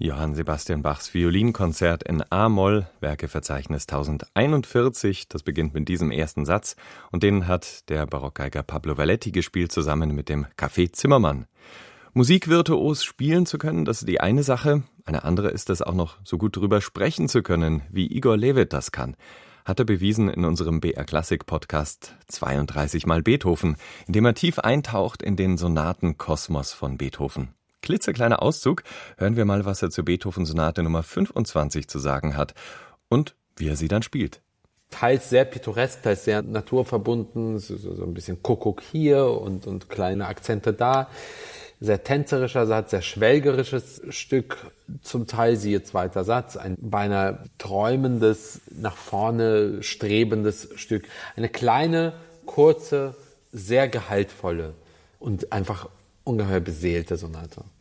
Johann Sebastian Bachs Violinkonzert in A-Moll, Werkeverzeichnis 1041. Das beginnt mit diesem ersten Satz und den hat der Barockgeiger Pablo Valletti gespielt, zusammen mit dem Café Zimmermann. Musik virtuos spielen zu können, das ist die eine Sache. Eine andere ist es auch noch so gut drüber sprechen zu können, wie Igor Levit das kann. Hat er bewiesen in unserem BR Klassik Podcast 32 Mal Beethoven, indem er tief eintaucht in den Sonatenkosmos von Beethoven. Klitzekleiner Auszug, hören wir mal, was er zur Beethoven-Sonate Nummer 25 zu sagen hat und wie er sie dann spielt. Teils sehr pittoresk, teils sehr naturverbunden, so ein bisschen Kuckuck hier und kleine Akzente da. Sehr tänzerischer Satz, sehr schwelgerisches Stück, zum Teil siehe zweiter Satz, ein beinahe träumendes, nach vorne strebendes Stück. Eine kleine, kurze, sehr gehaltvolle und einfach ungeheuer beseelte Sonate.